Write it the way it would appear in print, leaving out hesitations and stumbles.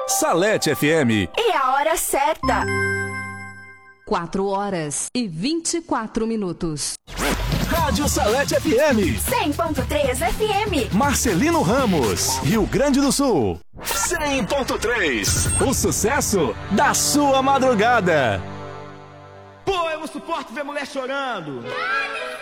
Salete FM. E a hora certa. 4h24. Rádio Salete FM. 100.3 FM. Marcelino Ramos, Rio Grande do Sul. 100.3. O sucesso da sua madrugada. Pô, eu não suporto ver mulher chorando.